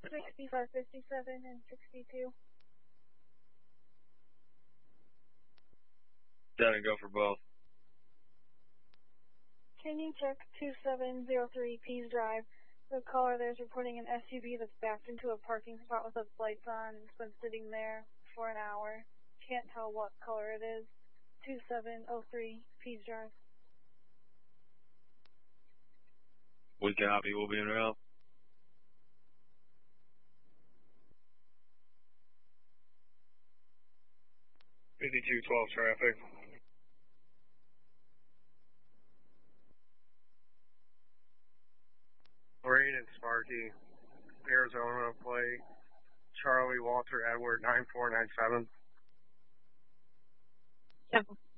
65, 57, and 62. Down and go for both. Can you check 2703 Pease Drive? The caller there is reporting an SUV that's backed into a parking spot with its lights on. It's been sitting there for an hour. Can't tell what color it is. 2703 Pease Drive. We copy. We'll be en route. $5212 traffic. Rain and Sparky, Arizona plate, Charlie Walter Edward 9497. Temple.